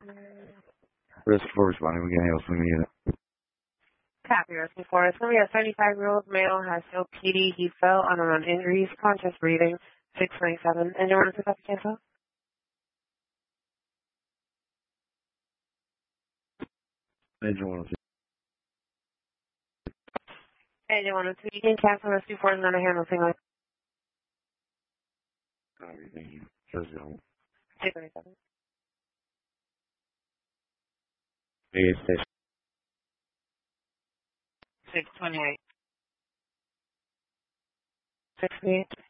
Risk for responding. We can help swing unit. Copy, rescue for us. Somebody, a 35-year-old male has no PD. He fell on around injuries, conscious breathing, 697. And you want to pick up the cancel? Engine 102. Engine 102. You can cancel rescue for us and then a handle single. Alright, thank you. Just go. 627. Big station. 628. 68.